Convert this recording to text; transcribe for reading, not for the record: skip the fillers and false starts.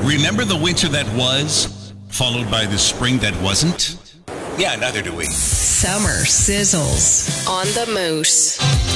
Remember the winter that was, followed by the spring that wasn't? Yeah, neither do we. Summer sizzles on the Moose.